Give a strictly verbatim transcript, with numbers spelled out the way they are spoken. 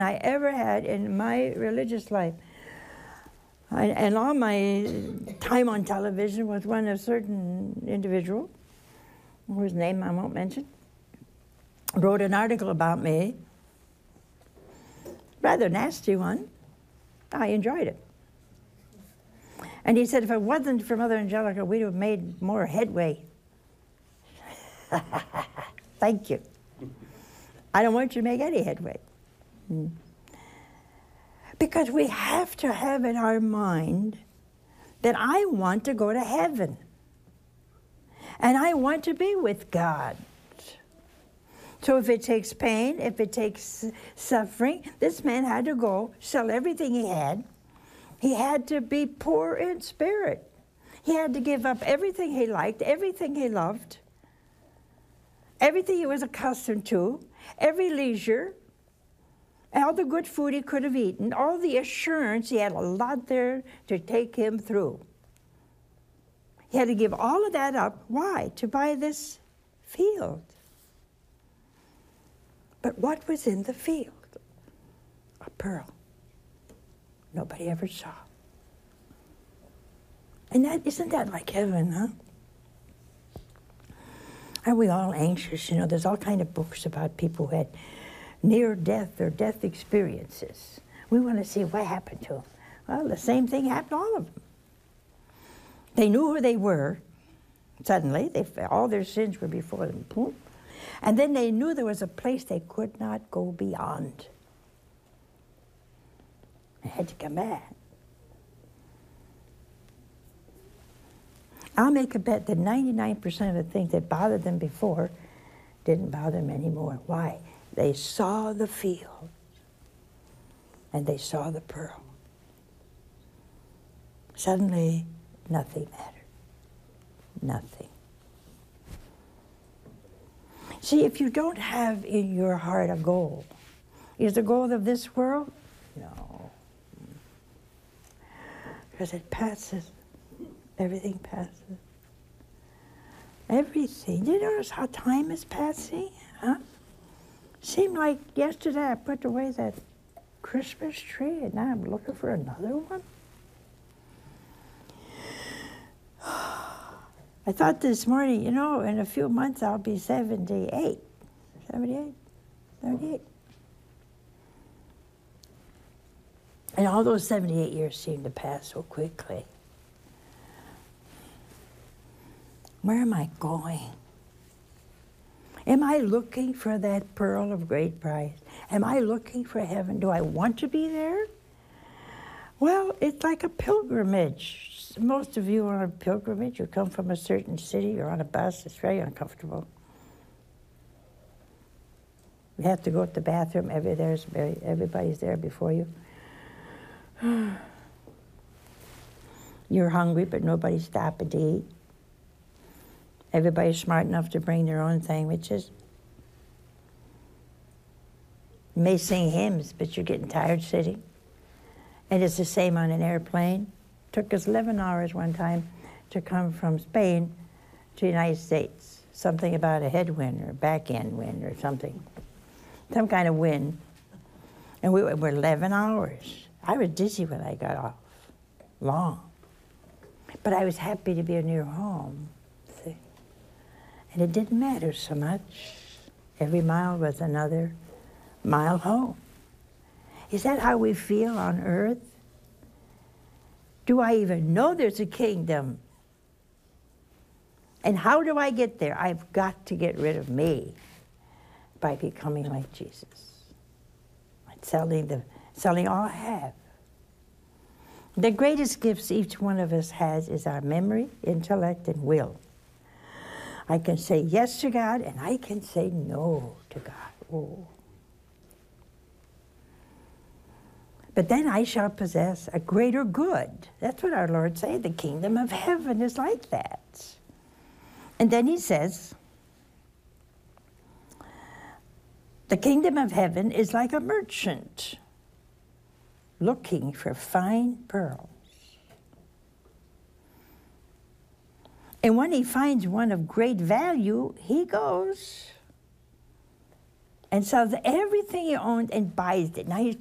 I ever had in my religious life. I, and all my time on television was when a certain individual, whose name I won't mention, wrote an article about me. Rather nasty one. I enjoyed it. And he said, if it wasn't for Mother Angelica, we'd have made more headway. Thank you. I don't want you to make any headway. Hmm. Because we have to have in our mind that I want to go to heaven. And I want to be with God. So if it takes pain, if it takes suffering, this man had to go, sell everything he had. He had to be poor in spirit. He had to give up everything he liked, everything he loved, everything he was accustomed to, every leisure, all the good food he could have eaten, all the assurance. He had a lot there to take him through. He had to give all of that up. Why? To buy this field. But what was in the field? A pearl. Nobody ever saw. And that, isn't that like heaven, huh? Are we all anxious? You know, there's all kind of books about people who had near death or death experiences. We want to see what happened to them. Well, the same thing happened to all of them. They knew who they were. Suddenly, they, all their sins were before them. Boom. And then they knew there was a place they could not go beyond. They had to come back. I'll make a bet that ninety-nine percent of the things that bothered them before didn't bother them anymore. Why? They saw the field, and they saw the pearl. Suddenly, nothing mattered. Nothing. See, if you don't have in your heart a goal, is the goal of this world? No. Because it passes. Everything passes. Everything. Do you notice how time is passing? Huh? Seemed like yesterday I put away that Christmas tree and now I'm looking for another one. I thought this morning, you know, in a few months I'll be seventy-eight. seventy-eight? seventy-eight. And all those seventy-eight years seem to pass so quickly. Where am I going? Am I looking for that pearl of great price? Am I looking for heaven? Do I want to be there? Well, it's like a pilgrimage. Most of you are on a pilgrimage. You come from a certain city. You're on a bus. It's very uncomfortable. You have to go to the bathroom. Every, there's very, everybody's there before you. You're hungry, but nobody's stopping to eat. Everybody's smart enough to bring their own sandwiches. You may sing hymns, but you're getting tired sitting. And it's the same on an airplane. Took us eleven hours one time to come from Spain to the United States. Something about a headwind or back end wind or something. Some kind of wind. And we were eleven hours. I was dizzy when I got off. Long. But I was happy to be near home. See? And it didn't matter so much. Every mile was another mile home. Is that how we feel on earth? Do I even know there's a kingdom? And how do I get there? I've got to get rid of me by becoming like Jesus. By selling, the, selling all I have. The greatest gifts each one of us has is our memory, intellect, and will. I can say yes to God, and I can say no to God. Oh. But then I shall possess a greater good. That's what our Lord said. The kingdom of heaven is like that. And then he says, the kingdom of heaven is like a merchant looking for fine pearls. And when he finds one of great value, he goes and sells everything he owned and buys it. Now he's